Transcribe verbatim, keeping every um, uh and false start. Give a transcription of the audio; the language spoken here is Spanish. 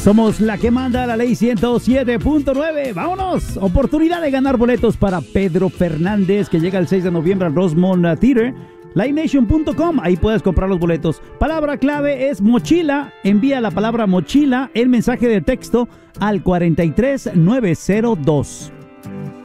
Somos la que manda la ley ciento siete punto nueve. ¡Vámonos! Oportunidad de ganar boletos para Pedro Fernández, que llega el seis de noviembre al Rosemont Theater. live nation punto com, ahí puedes comprar los boletos. Palabra clave es mochila. Envía la palabra mochila en mensaje de texto al cuatro tres nueve cero dos.